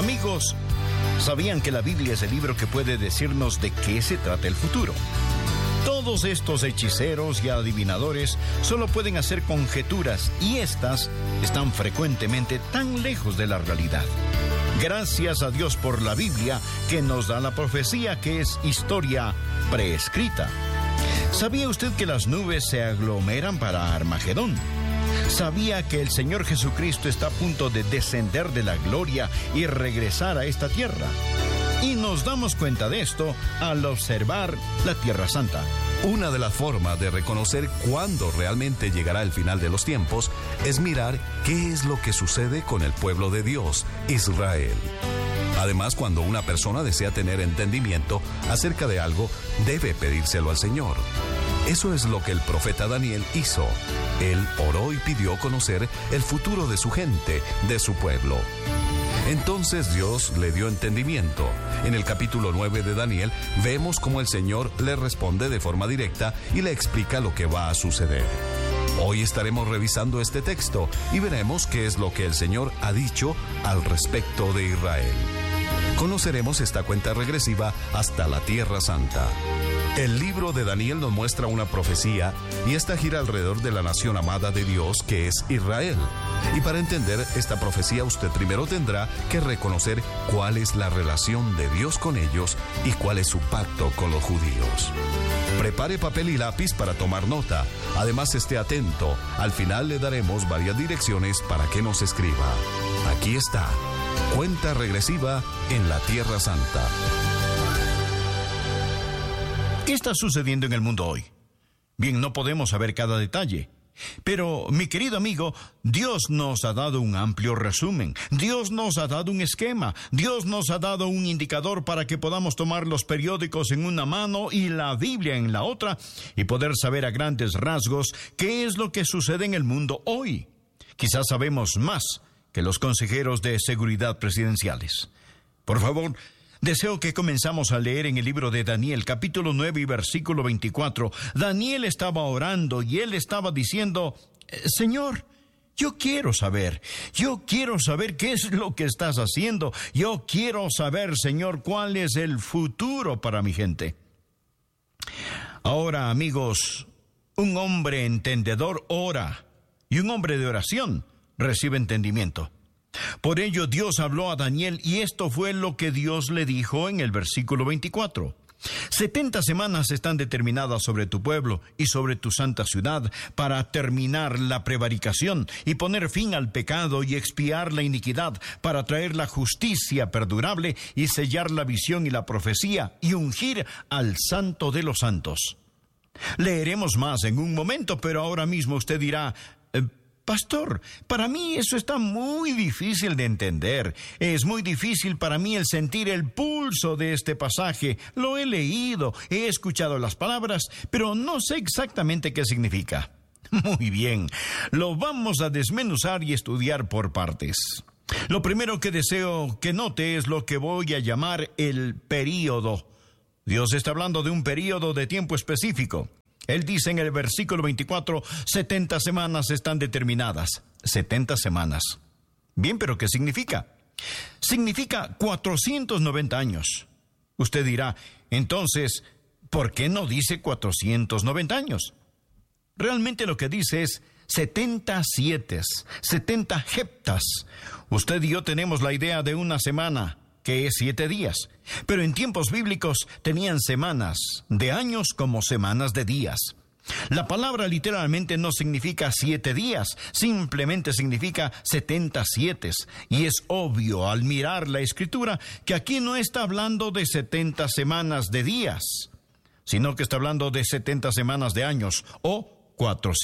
Amigos, ¿sabían que la Biblia es el libro que puede decirnos de qué se trata el futuro? Todos estos hechiceros y adivinadores solo pueden hacer conjeturas y estas están frecuentemente tan lejos de la realidad. Gracias a Dios por la Biblia que nos da la profecía que es historia preescrita. ¿Sabía usted que las nubes se aglomeran para Armagedón? ¿Sabía que el Señor Jesucristo está a punto de descender de la gloria y regresar a esta tierra? Y nos damos cuenta de esto al observar la Tierra Santa. Una de las formas de reconocer cuándo realmente llegará el final de los tiempos es mirar qué es lo que sucede con el pueblo de Dios, Israel. Además, cuando una persona desea tener entendimiento acerca de algo, debe pedírselo al Señor. Eso es lo que el profeta Daniel hizo. Él oró y pidió conocer el futuro de su gente, de su pueblo. Entonces Dios le dio entendimiento. En el capítulo 9 de Daniel vemos cómo el Señor le responde de forma directa y le explica lo que va a suceder. Hoy estaremos revisando este texto y veremos qué es lo que el Señor ha dicho al respecto de Israel. Conoceremos esta cuenta regresiva hasta la Tierra Santa. El libro de Daniel nos muestra una profecía y esta gira alrededor de la nación amada de Dios que es Israel. Y para entender esta profecía usted primero tendrá que reconocer cuál es la relación de Dios con ellos y cuál es su pacto con los judíos. Prepare papel y lápiz para tomar nota. Además, esté atento. Al final le daremos varias direcciones para que nos escriba. Aquí está. Cuenta regresiva en la Tierra Santa. ¿Qué está sucediendo en el mundo hoy? Bien, no podemos saber cada detalle. Pero, mi querido amigo, Dios nos ha dado un amplio resumen. Dios nos ha dado un esquema. Dios nos ha dado un indicador para que podamos tomar los periódicos en una mano y la Biblia en la otra y poder saber a grandes rasgos qué es lo que sucede en el mundo hoy. Quizás sabemos más que los consejeros de seguridad presidenciales. Por favor, deseo que comenzamos a leer en el libro de Daniel, capítulo 9 y versículo 24. Daniel estaba orando y él estaba diciendo, Señor, yo quiero saber qué es lo que estás haciendo. Yo quiero saber, Señor, cuál es el futuro para mi gente. Ahora, amigos, un hombre entendedor ora y un hombre de oración recibe entendimiento. Por ello Dios habló a Daniel y esto fue lo que Dios le dijo en el versículo 24. 70 semanas están determinadas sobre tu pueblo y sobre tu santa ciudad para terminar la prevaricación y poner fin al pecado y expiar la iniquidad, para traer la justicia perdurable y sellar la visión y la profecía y ungir al santo de los santos. Leeremos más en un momento, pero ahora mismo usted dirá, Pastor, para mí eso está muy difícil de entender. Es muy difícil para mí el sentir el pulso de este pasaje. Lo he leído, he escuchado las palabras, pero no sé exactamente qué significa. Muy bien, lo vamos a desmenuzar y estudiar por partes. Lo primero que deseo que note es lo que voy a llamar el período. Dios está hablando de un período de tiempo específico. Él dice en el versículo 24, 70 semanas están determinadas. 70 semanas. Bien, pero ¿qué significa? Significa 490 años. Usted dirá, entonces, ¿por qué no dice 490 años? Realmente lo que dice es 70 sietes, 70 heptas. Usted y yo tenemos la idea de una semana, que es 7 días. Pero en tiempos bíblicos tenían semanas de años como semanas de días. La palabra literalmente no significa 7 días, simplemente significa 70 sietes. Y es obvio al mirar la escritura que aquí no está hablando de 70 semanas de días, sino que está hablando de 70 semanas de años o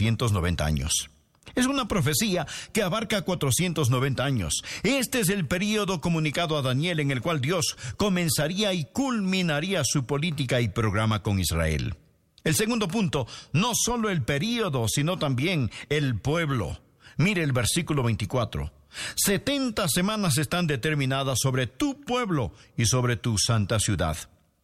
490 años. Es una profecía que abarca 490 años. Este es el período comunicado a Daniel en el cual Dios comenzaría y culminaría su política y programa con Israel. El segundo punto, no solo el período, sino también el pueblo. Mire el versículo 24. 70 semanas están determinadas sobre tu pueblo y sobre tu santa ciudad.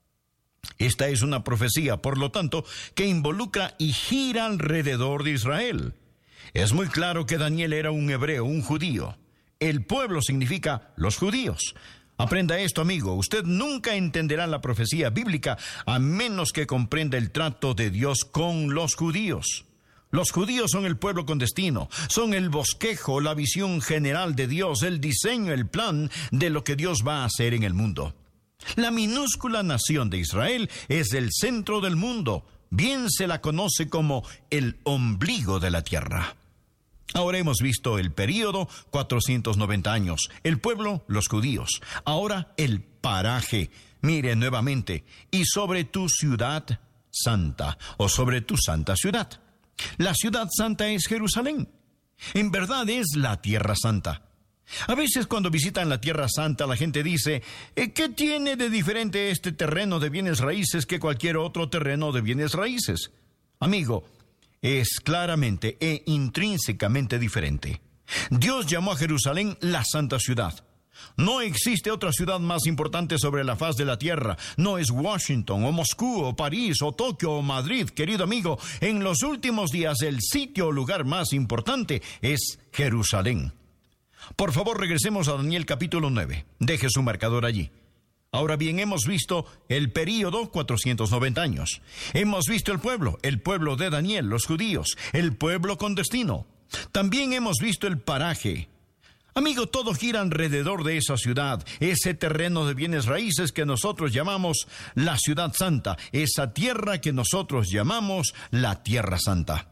Esta es una profecía, por lo tanto, que involucra y gira alrededor de Israel. Es muy claro que Daniel era un hebreo, un judío. El pueblo significa los judíos. Aprenda esto, amigo. Usted nunca entenderá la profecía bíblica a menos que comprenda el trato de Dios con los judíos. Los judíos son el pueblo con destino, son el bosquejo, la visión general de Dios, el diseño, el plan de lo que Dios va a hacer en el mundo. La minúscula nación de Israel es el centro del mundo. Bien se la conoce como el ombligo de la tierra. Ahora hemos visto el período, 490 años. El pueblo, los judíos. Ahora el paraje. Mire nuevamente. Y sobre tu ciudad santa, o sobre tu santa ciudad. La ciudad santa es Jerusalén. En verdad es la tierra santa. A veces cuando visitan la tierra santa la gente dice, ¿qué tiene de diferente este terreno de bienes raíces que cualquier otro terreno de bienes raíces? Amigo, es claramente e intrínsecamente diferente. Dios llamó a Jerusalén la santa ciudad. No existe otra ciudad más importante sobre la faz de la tierra. No es Washington, o Moscú, o París, o Tokio, o Madrid. Querido amigo, en los últimos días el sitio o lugar más importante es Jerusalén. Por favor, regresemos a Daniel capítulo 9. Deje su marcador allí. Ahora bien, hemos visto el período, 490 años. Hemos visto el pueblo de Daniel, los judíos, el pueblo con destino. También hemos visto el paraje. Amigo, todo gira alrededor de esa ciudad, ese terreno de bienes raíces que nosotros llamamos la ciudad santa, esa tierra que nosotros llamamos la tierra santa.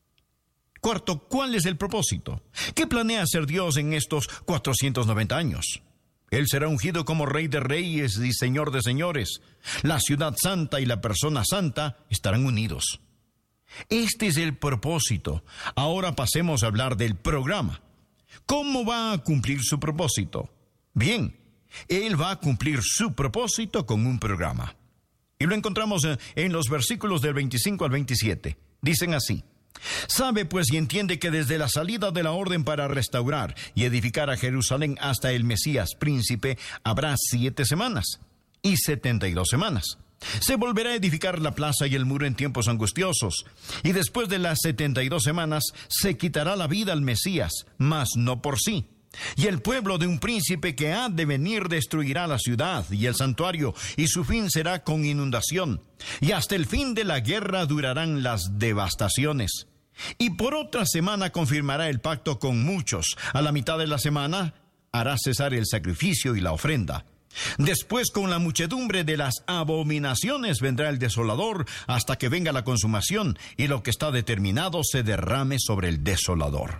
Cuarto, ¿cuál es el propósito? ¿Qué planea hacer Dios en estos 490 años? Él será ungido como Rey de Reyes y Señor de Señores. La ciudad santa y la persona santa estarán unidos. Este es el propósito. Ahora pasemos a hablar del programa. ¿Cómo va a cumplir su propósito? Bien, Él va a cumplir su propósito con un programa. Y lo encontramos en los versículos del 25 al 27. Dicen así: Sabe pues y entiende que desde la salida de la orden para restaurar y edificar a Jerusalén hasta el Mesías príncipe habrá 7 semanas y 72 semanas. Se volverá a edificar la plaza y el muro en tiempos angustiosos, y después de las 72 semanas se quitará la vida al Mesías, mas no por sí. Y el pueblo de un príncipe que ha de venir destruirá la ciudad y el santuario, y su fin será con inundación. Y hasta el fin de la guerra durarán las devastaciones. Y por otra semana confirmará el pacto con muchos. A la mitad de la semana hará cesar el sacrificio y la ofrenda. Después, con la muchedumbre de las abominaciones vendrá el desolador, hasta que venga la consumación, y lo que está determinado se derrame sobre el desolador.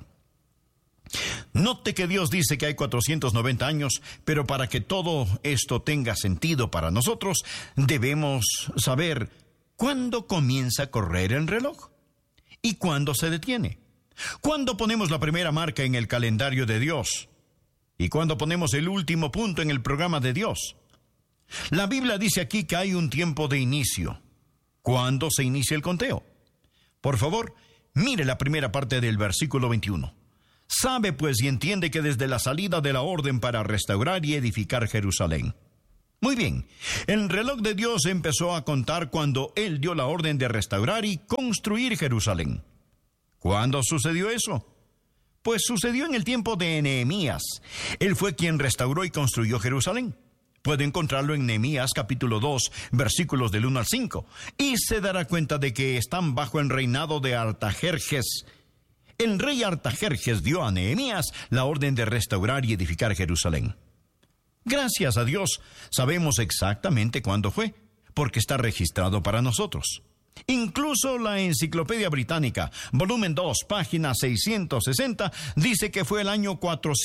Note que Dios dice que hay 490 años, pero para que todo esto tenga sentido para nosotros, debemos saber cuándo comienza a correr el reloj y cuándo se detiene. ¿Cuándo ponemos la primera marca en el calendario de Dios? ¿Y cuándo ponemos el último punto en el programa de Dios? La Biblia dice aquí que hay un tiempo de inicio. ¿Cuándo se inicia el conteo? Por favor, mire la primera parte del versículo 21. Sabe pues y entiende que desde la salida de la orden para restaurar y edificar Jerusalén. Muy bien, el reloj de Dios empezó a contar cuando Él dio la orden de restaurar y construir Jerusalén. ¿Cuándo sucedió eso? Pues sucedió en el tiempo de Nehemías. Él fue quien restauró y construyó Jerusalén. Puede encontrarlo en Nehemías capítulo 2, versículos del 1 al 5. Y se dará cuenta de que están bajo el reinado de Artajerjes. El rey Artajerjes dio a Nehemías la orden de restaurar y edificar Jerusalén. Gracias a Dios, sabemos exactamente cuándo fue, porque está registrado para nosotros. Incluso la Enciclopedia Británica, volumen 2, página 660, dice que fue el año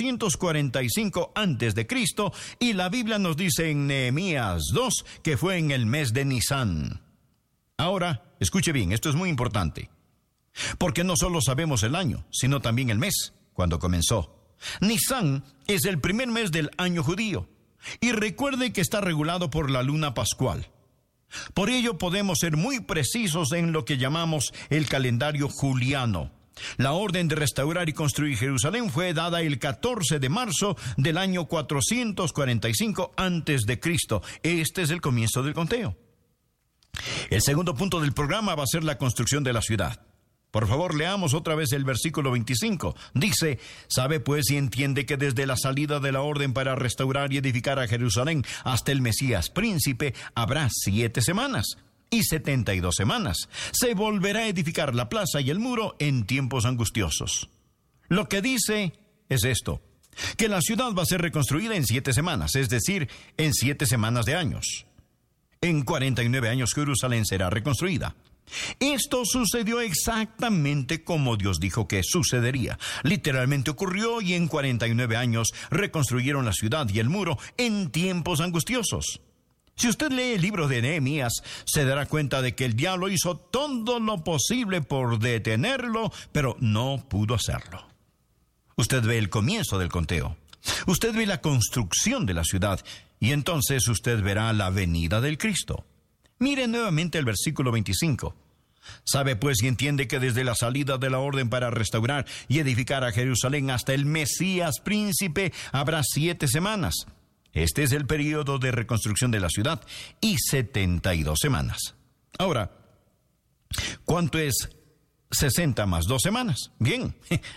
445 a.C., y la Biblia nos dice en Nehemías 2 que fue en el mes de Nisán. Ahora, escuche bien, esto es muy importante, porque no solo sabemos el año, sino también el mes, cuando comenzó. Nisán es el primer mes del año judío, y recuerde que está regulado por la luna pascual. Por ello podemos ser muy precisos en lo que llamamos el calendario juliano. La orden de restaurar y construir Jerusalén fue dada el 14 de marzo del año 445 a.C. Este es el comienzo del conteo. El segundo punto del programa va a ser la construcción de la ciudad. Por favor, leamos otra vez el versículo 25. Dice, sabe pues y entiende que desde la salida de la orden para restaurar y edificar a Jerusalén hasta el Mesías príncipe habrá 7 semanas y 72 semanas. Se volverá a edificar la plaza y el muro en tiempos angustiosos. Lo que dice es esto, que la ciudad va a ser reconstruida en 7 semanas, es decir, en 7 semanas de años. En 49 años Jerusalén será reconstruida. Esto sucedió exactamente como Dios dijo que sucedería. Literalmente ocurrió y en 49 años reconstruyeron la ciudad y el muro en tiempos angustiosos. Si usted lee el libro de Nehemías, se dará cuenta de que el diablo hizo todo lo posible por detenerlo, pero no pudo hacerlo. Usted ve el comienzo del conteo. Usted ve la construcción de la ciudad y entonces usted verá la venida del Cristo. Mire nuevamente el versículo 25. Sabe pues y entiende que desde la salida de la orden para restaurar y edificar a Jerusalén hasta el Mesías príncipe habrá 7 semanas. Este es el período de reconstrucción de la ciudad y 72 semanas. Ahora, ¿cuánto es 60 más 2 semanas? Bien,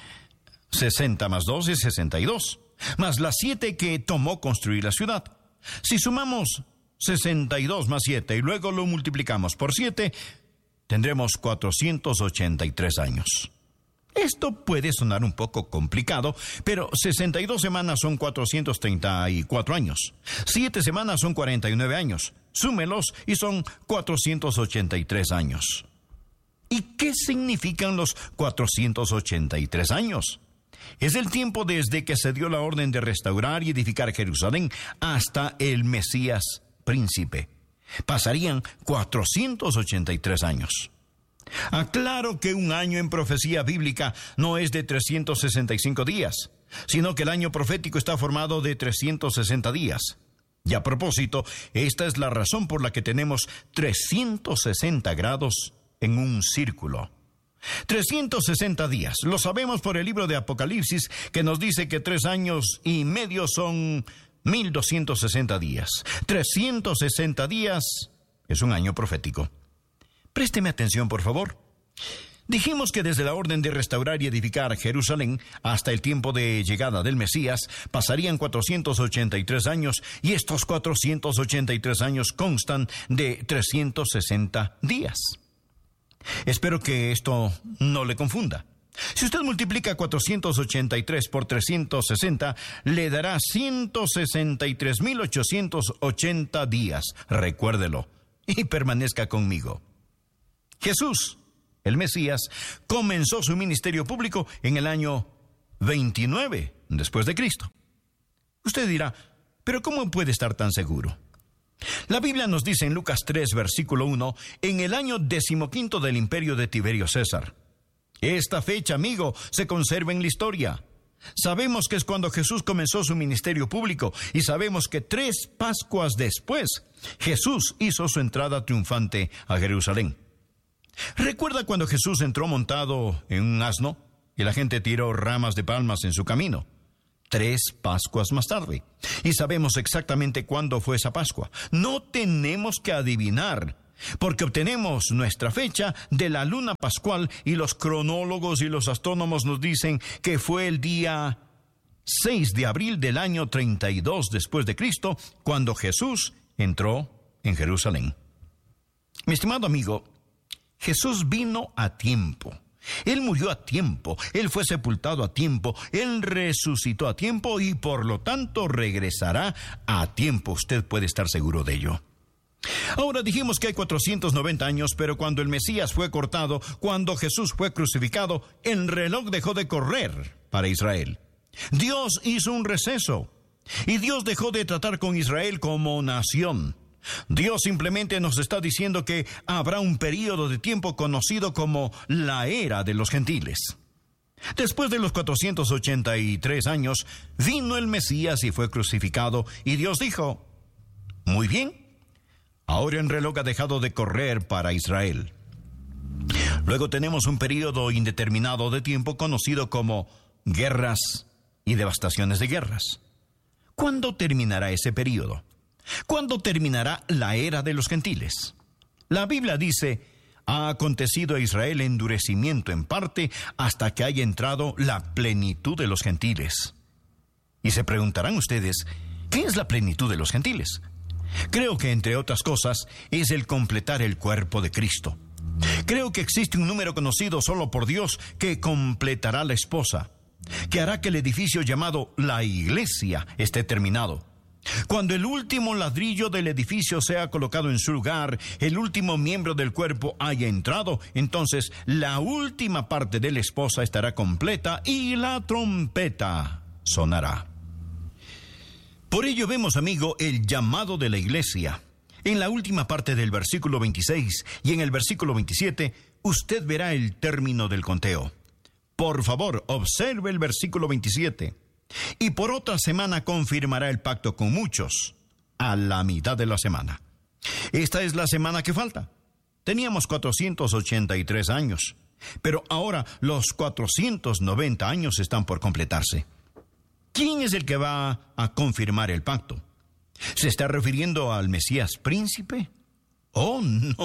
60 más 2 es 62, más las 7 que tomó construir la ciudad. Si sumamos 62 más 7 y luego lo multiplicamos por 7, tendremos 483 años. Esto puede sonar un poco complicado, pero 62 semanas son 434 años. 7 semanas son 49 años. Súmelos y son 483 años. ¿Y qué significan los 483 años? Es el tiempo desde que se dio la orden de restaurar y edificar Jerusalén hasta el Mesías príncipe. Pasarían 483 años. Aclaro que un año en profecía bíblica no es de 365 días, sino que el año profético está formado de 360 días. Y a propósito, esta es la razón por la que tenemos 360 grados en un círculo. 360 días. Lo sabemos por el libro de Apocalipsis, que nos dice que 3 años y medio son 1260 días. 360 días es un año profético. Présteme atención, por favor. Dijimos que desde la orden de restaurar y edificar Jerusalén hasta el tiempo de llegada del Mesías pasarían 483 años y estos 483 años constan de 360 días. Espero que esto no le confunda. Si usted multiplica 483 por 360, le dará 163.880 días. Recuérdelo y permanezca conmigo. Jesús, el Mesías, comenzó su ministerio público en el año 29 después de Cristo. Usted dirá, ¿pero cómo puede estar tan seguro? La Biblia nos dice en Lucas 3, versículo 1, en el año 15 del imperio de Tiberio César. Esta fecha, amigo, se conserva en la historia. Sabemos que es cuando Jesús comenzó su ministerio público y sabemos que 3 Pascuas después, Jesús hizo su entrada triunfante a Jerusalén. ¿Recuerda cuando Jesús entró montado en un asno y la gente tiró ramas de palmas en su camino? 3 Pascuas más tarde. Y sabemos exactamente cuándo fue esa Pascua. No tenemos que adivinar, porque obtenemos nuestra fecha de la luna pascual y los cronólogos y los astrónomos nos dicen que fue el día 6 de abril del año 32 después de Cristo, cuando Jesús entró en Jerusalén. Mi estimado amigo, Jesús vino a tiempo. Él murió a tiempo, Él fue sepultado a tiempo, Él resucitó a tiempo y por lo tanto regresará a tiempo. Usted puede estar seguro de ello. Ahora dijimos que hay 490 años, pero cuando el Mesías fue cortado, cuando Jesús fue crucificado, el reloj dejó de correr para Israel. Dios hizo un receso y Dios dejó de tratar con Israel como nación. Dios simplemente nos está diciendo que habrá un período de tiempo conocido como la era de los gentiles. Después de los 483 años, vino el Mesías y fue crucificado, y Dios dijo, muy bien, ahora el reloj ha dejado de correr para Israel. Luego tenemos un período indeterminado de tiempo conocido como guerras y devastaciones de guerras. ¿Cuándo terminará ese período? ¿Cuándo terminará la era de los gentiles? La Biblia dice, Ha acontecido a Israel endurecimiento en parte hasta que haya entrado la plenitud de los gentiles. Y se preguntarán ustedes, ¿qué es la plenitud de los gentiles? Creo que, entre otras cosas, es el completar el cuerpo de Cristo. Creo que existe un número conocido solo por Dios que completará la esposa, que hará que el edificio llamado la iglesia esté terminado. Cuando el último ladrillo del edificio sea colocado en su lugar, el último miembro del cuerpo haya entrado, entonces la última parte de la esposa estará completa y la trompeta sonará. Por ello vemos, amigo, el llamado de la iglesia. En la última parte del versículo 26 y en el versículo 27, usted verá el término del conteo. Por favor, observe el versículo 27. Y por otra semana confirmará el pacto con muchos, a la mitad de la semana. Esta es la semana que falta. Teníamos 483 años, pero ahora los 490 años están por completarse. ¿Quién es el que va a confirmar el pacto? ¿Se está refiriendo al Mesías príncipe? Oh,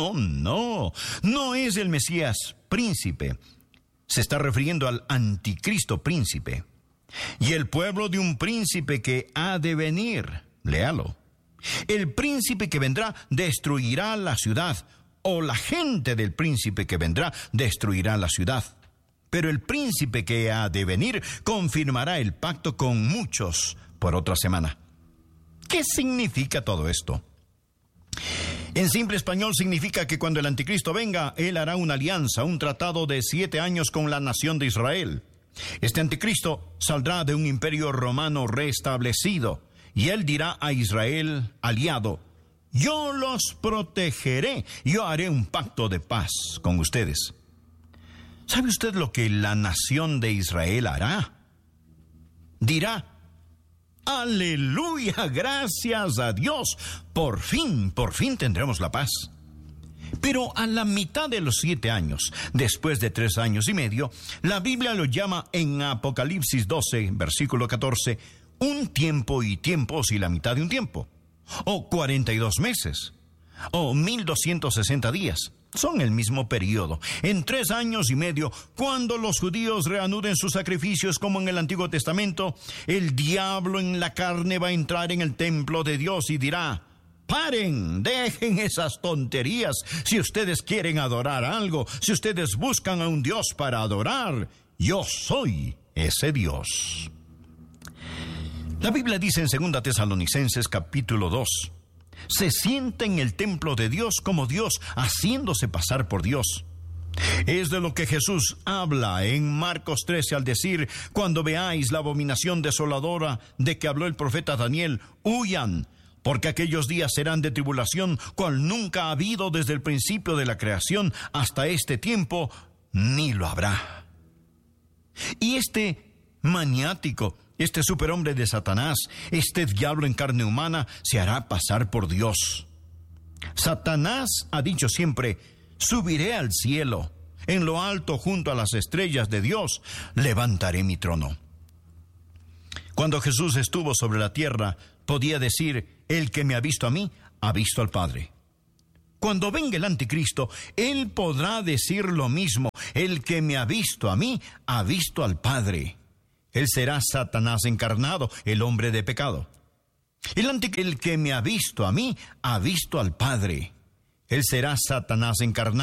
no es el Mesías príncipe. Se está refiriendo al anticristo príncipe. Y el pueblo de un príncipe que ha de venir, léalo. El príncipe que vendrá destruirá la ciudad, o la gente del príncipe que vendrá destruirá la ciudad. Pero el príncipe que ha de venir confirmará el pacto con muchos por otra semana. ¿Qué significa todo esto? En simple español significa que cuando el anticristo venga, él hará una alianza, un tratado de 7 años con la nación de Israel. Este anticristo saldrá de un imperio romano restablecido, y él dirá a Israel, aliado, yo los protegeré, yo haré un pacto de paz con ustedes. ¿Sabe usted lo que la nación de Israel hará? Dirá, aleluya, gracias a Dios, por fin tendremos la paz. Pero a la mitad de los 7 años, después de 3 años y medio, la Biblia lo llama en Apocalipsis 12, versículo 14, un tiempo y tiempos y la mitad de un tiempo, o 42 meses, o 1260 días. Son el mismo periodo. En 3 años y medio, cuando los judíos reanuden sus sacrificios como en el Antiguo Testamento, el diablo en la carne va a entrar en el templo de Dios y dirá, paren, dejen esas tonterías. Si ustedes quieren adorar algo, si ustedes buscan a un Dios para adorar, yo soy ese Dios. La Biblia dice en 2 Tesalonicenses capítulo 2, se sienta en el templo de Dios como Dios, haciéndose pasar por Dios. Es de lo que Jesús habla en Marcos 13 al decir, cuando veáis la abominación desoladora de que habló el profeta Daniel, huyan, porque aquellos días serán de tribulación, cual nunca ha habido desde el principio de la creación hasta este tiempo, ni lo habrá. Y este maniático, este superhombre de Satanás, este diablo en carne humana, se hará pasar por Dios. Satanás ha dicho siempre, subiré al cielo, en lo alto junto a las estrellas de Dios, levantaré mi trono. Cuando Jesús estuvo sobre la tierra, podía decir, el que me ha visto a mí, ha visto al Padre. Cuando venga el anticristo, él podrá decir lo mismo, el que me ha visto a mí, ha visto al Padre. Él será Satanás encarnado, el hombre de pecado. El que me ha visto a mí, ha visto al Padre. Él será Satanás encarnado.